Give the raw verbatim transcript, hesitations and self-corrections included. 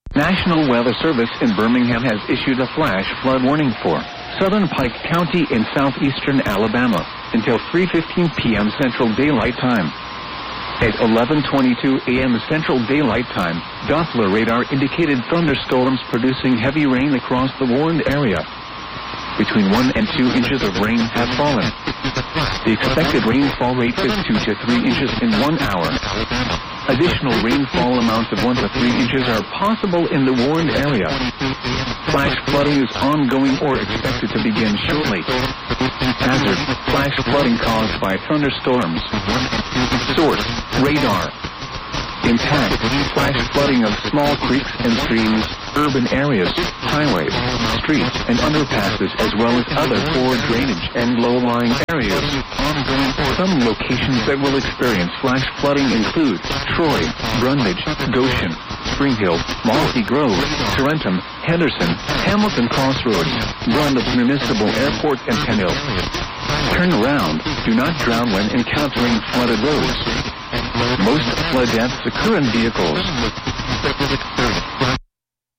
National Weather Service in Birmingham has issued a flash flood warning for southern Pike County in southeastern Alabama until three fifteen p m Central Daylight Time. At eleven twenty-two a m Central Daylight Time, Doppler radar indicated thunderstorms producing heavy rain across the warned area. Between one and two inches of rain have fallen. The expected rainfall rate is two to three inches in one hour. Additional rainfall amounts of one to three inches are possible in the warned area. Flash flooding is ongoing or expected to begin shortly. Hazard: flash flooding caused by thunderstorms. Source: radar. Impact: flash flooding of small creeks and streams, urban areas, highways, streets, and underpasses, as well as other poor drainage and low-lying areas. Some locations that will experience flash flooding include Troy, Brundage, Goshen, Spring Hill, Mossy Grove, Tarentum, Henderson, Hamilton Crossroads, Brundage Municipal Airport, and Penn Hill. Turn around. Do not drown when encountering flooded roads. Most flood deaths occur in vehicles.